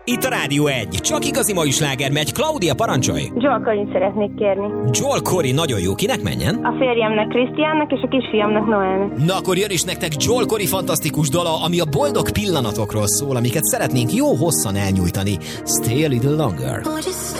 Itt a Rádió 1. Csak igazi mai sláger megy. Klaudia, parancsolj! Joel Corey szeretnék kérni. Joel Corey nagyon jó. Kinek menjen? A férjemnek, Krisztiánnak, és a kisfiamnak, Noelnek. Na akkor jön is nektek Joel Corey fantasztikus dala, ami a boldog pillanatokról szól, amiket szeretnénk jó hosszan elnyújtani. Stay a little longer.